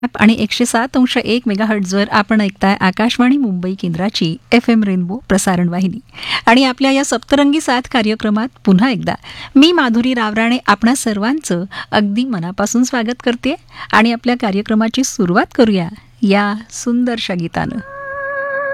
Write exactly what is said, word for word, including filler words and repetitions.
आणि एकशे सात अंश एक मेगाहर्ट्झवर आपण ऐकताय आकाशवाणी मुंबई केंद्राची एफ एम रेनबो प्रसारण वाहिनी. आणि आपल्या या सप्तरंगी साथ कार्यक्रमात पुन्हा एकदा मी माधुरी रावराणे आपणा सर्वांचं अगदी मनापासून स्वागत करते आणि आपल्या कार्यक्रमाची सुरुवात करूया या सुंदरशा गीतानं.